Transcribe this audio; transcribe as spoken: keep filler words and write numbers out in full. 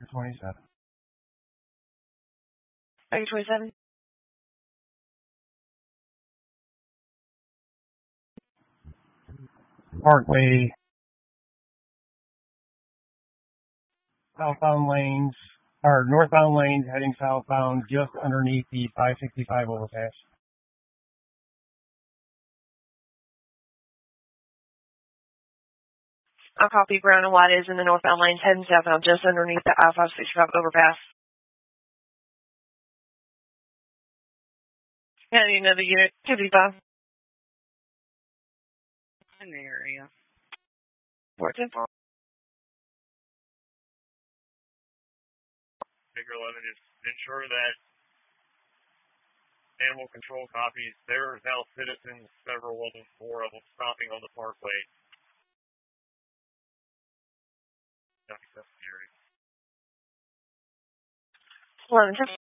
Sector twenty-seven. Sector twenty-seven. Parkway. Southbound lanes, or northbound lanes heading southbound just underneath the five sixty-five overpass. I'll copy brown and white is in the northbound lanes heading southbound just underneath the I five sixty-five overpass. I need another unit, two fifty-five. In the area. four ten four. Figure eleven is ensure that animal control copies. There are now citizens, several of them, four of them, stopping on the parkway. That's the area. eleven ten.